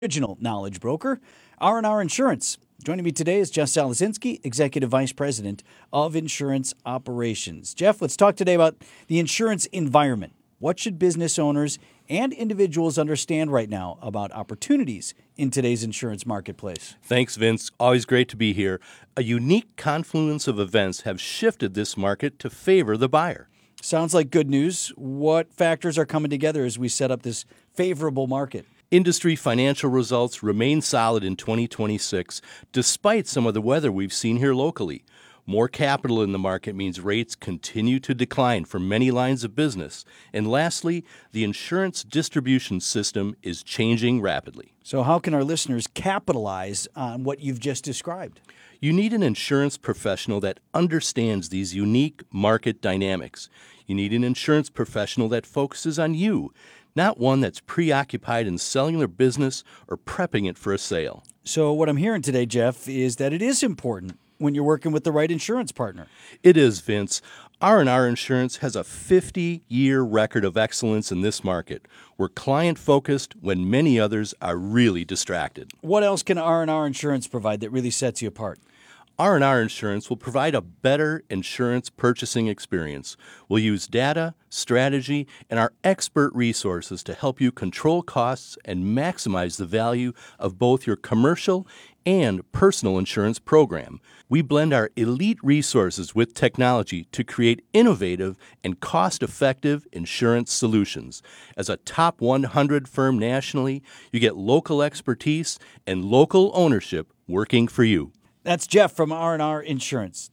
Original knowledge broker, R&R Insurance. Joining me today is Jeff Salazinski, Executive Vice President of Insurance Operations. Jeff, let's talk today about the insurance environment. What should business owners and individuals understand right now about opportunities in today's insurance marketplace? Thanks, Vince. Always great to be here. A unique confluence of events have shifted this market to favor the buyer. Sounds like good news. What factors are coming together as we set up this favorable market? Industry financial results remain solid in 2026, despite some of the weather we've seen here locally. More capital in the market means rates continue to decline for many lines of business. And lastly, the insurance distribution system is changing rapidly. So how can our listeners capitalize on what you've just described? You need an insurance professional that understands these unique market dynamics. You need an insurance professional that focuses on you, not one that's preoccupied in selling their business or prepping it for a sale. So what I'm hearing today, Jeff, is that it is important when you're working with the right insurance partner. It is, Vince. R&R Insurance has a 50-year record of excellence in this market. We're client-focused when many others are really distracted. What else can R&R Insurance provide that really sets you apart? R&R Insurance will provide a better insurance purchasing experience. We'll use data, strategy, and our expert resources to help you control costs and maximize the value of both your commercial and personal insurance program. We blend our elite resources with technology to create innovative and cost-effective insurance solutions. As a top 100 firm nationally, you get local expertise and local ownership working for you. That's Jeff from R&R Insurance.